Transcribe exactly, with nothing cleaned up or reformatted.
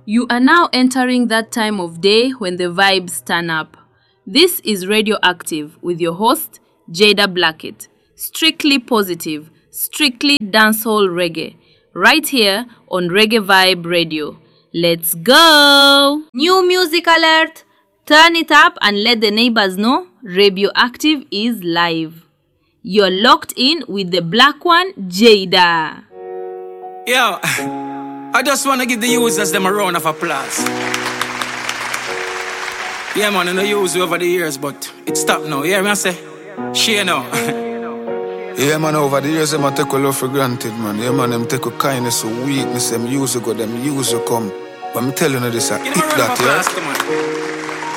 You are now entering that time of day when the vibes turn up. This is Radioactive with your host, Jada Blackett. Strictly positive, strictly dancehall reggae. Right here on Reggae Vibe Radio. Let's go! New music alert! Turn it up and let the neighbors know Radioactive is live. You're locked in with the black one, Jada. Yo, I just want to give the users them a round of applause. Yeah, man, I know use you over the years, but it stopped now. You hear me I say? She now. Yeah, man, over the years, them a take a love for granted, man. Yeah, man, them take a kindness, a weakness, them use go, them use come. But me telling you this, I hit that, yeah?